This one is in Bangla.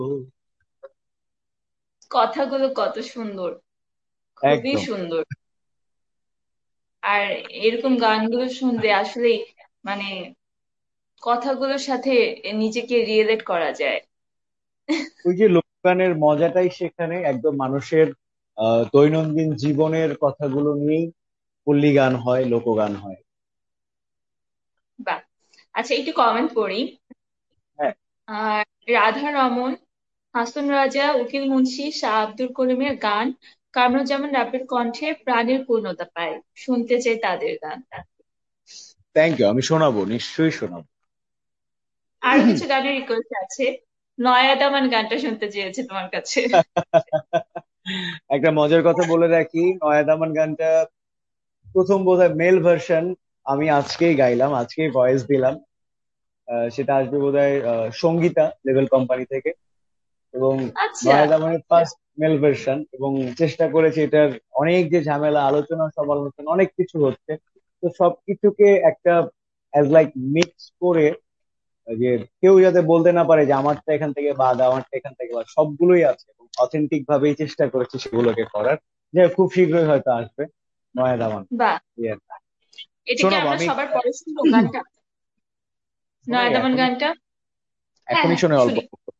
কথাগুলো কত সুন্দর, খুবই একদম। সুন্দর। আর এরকম গানগুলো শুনলে আসলেই মানে কথাগুলোর সাথে নিজেকে রিলেট করা যায়। ওই যে লোকগানের মজাটাই সেখানে একদম মানুষের দৈনন্দিন জীবনের কথাগুলো নিয়েই পল্লী গান হয়, লোকগান হয়। বাহ। আচ্ছা, একটু কমেন্ট করি। হ্যাঁ। আর রাধা রমন, হাসন রাজা, উকিল মুন্সি, শাহ আব্দুল করিমের গান কামরুজ্জামান রাব্বির কণ্ঠে প্রাণের পূর্ণতা পায়। শুনতে চাই তাদের গান। থ্যাংক ইউ, আমি শোনাবো, নিশ্চয়ই শোনাবো। আরো কিছু গানের রিকোয়েস্ট আছে। নয়া দামান গানটা শুনতে চেয়েছে তোমার কাছে। একটা মজার কথা বলে রাখি, নয়া দামান গানটা প্রথম বোধহয় মেল ভার্সন আমি আজকেই গাইলাম, আজকেই ভয়েস দিলাম। সেটা আসবে বোধহয় সঙ্গীতা লেভেল কোম্পানি থেকে। এবং আচ্ছা। নয়া দামানের ফার্স্ট মেল ভার্সন, এবং চেষ্টা করেছি এটার অনেক যে ঝামেলা, আলোচনা সমালোচনা অনেক কিছু হচ্ছে, তো সবকিছুকে একটা অ্যাজ লাইক মিক্স করে, যে কেউ যাতে বলতে না পারে যে আমারটা এখান থেকে বাদ, আমারটা এখান থেকে বাদ, সবগুলোই আছে এবং অথেন্টিক ভাবেই চেষ্টা করেছি সেগুলোকে করার। যে খুব শীঘ্রই হয়তো আসবে নয়া দামান। বাহ। Yeah. এটা কি শোনাবো আমরা আমি। সবার পরে শুনবো গানটা? শোনাই নয়া দামান এখনই, গানটা। হ্যাঁ এখনই হ্যাঁ, শোনাই অল্প। শুনি।